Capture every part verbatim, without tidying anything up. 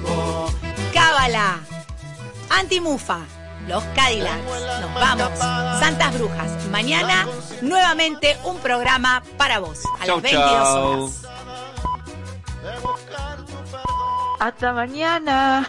polvo. Cábala, Antimufa, los Cadillacs, nos vamos, Santas Brujas. Mañana nuevamente un programa para vos a Chau, las veintidós chau. horas. Hasta mañana.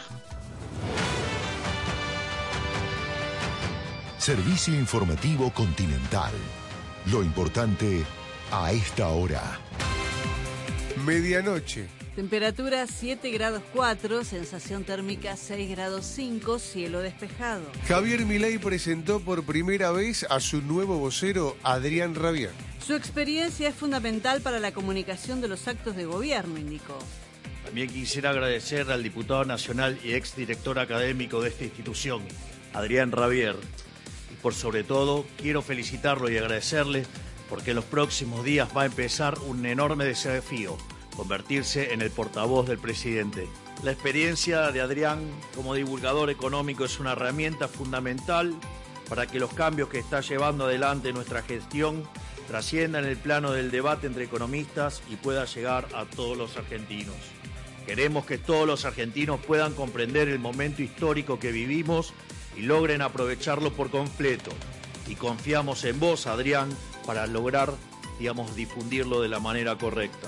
Servicio Informativo Continental. Lo importante a esta hora. Medianoche. Temperatura siete grados cuatro, sensación térmica seis grados cinco, cielo despejado. Javier Milei presentó por primera vez a su nuevo vocero, Adrián Rabier. Su experiencia es fundamental para la comunicación de los actos de gobierno, indicó. También quisiera agradecer al diputado nacional y exdirector académico de esta institución, Adrián Rabier. Y por sobre todo, quiero felicitarlo y agradecerle porque en los próximos días va a empezar un enorme desafío, convertirse en el portavoz del presidente. La experiencia de Adrián como divulgador económico es una herramienta fundamental para que los cambios que está llevando adelante nuestra gestión trasciendan el plano del debate entre economistas y pueda llegar a todos los argentinos. Queremos que todos los argentinos puedan comprender el momento histórico que vivimos y logren aprovecharlo por completo. Y confiamos en vos, Adrián, para lograr, digamos, difundirlo de la manera correcta.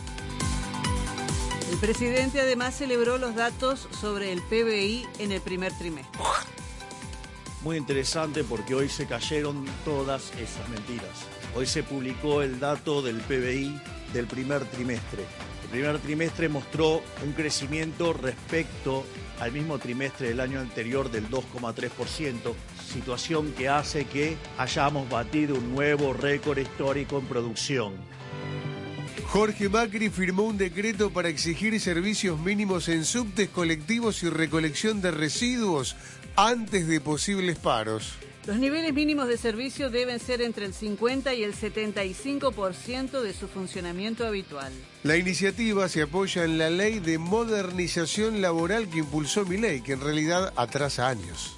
El presidente además celebró los datos sobre el P B I en el primer trimestre. Muy interesante porque hoy se cayeron todas esas mentiras. Hoy se publicó el dato del P B I del primer trimestre. El primer trimestre mostró un crecimiento respecto al mismo trimestre del año anterior del dos coma tres por ciento, situación que hace que hayamos batido un nuevo récord histórico en producción. Jorge Macri firmó un decreto para exigir servicios mínimos en subtes, colectivos y recolección de residuos antes de posibles paros. Los niveles mínimos de servicio deben ser entre el cincuenta y el setenta y cinco por ciento de su funcionamiento habitual. La iniciativa se apoya en la ley de modernización laboral que impulsó Milei, que en realidad atrasa años.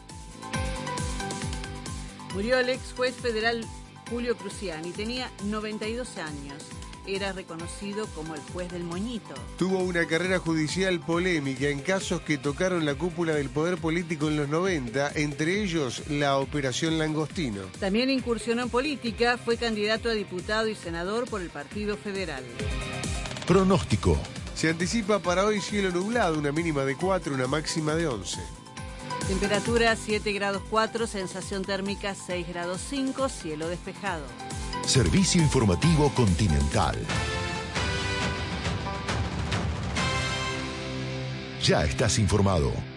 Murió el ex juez federal Julio Cruciani, tenía noventa y dos años. Era reconocido como el juez del moñito. Tuvo una carrera judicial polémica en casos que tocaron la cúpula del poder político en los noventa, entre ellos la Operación Langostino. También incursionó en política, fue candidato a diputado y senador por el Partido Federal. Pronóstico. Se anticipa para hoy cielo nublado, una mínima de cuatro, una máxima de once. Temperatura siete grados cuatro, sensación térmica seis grados cinco, cielo despejado. Servicio Informativo Continental. Ya estás informado.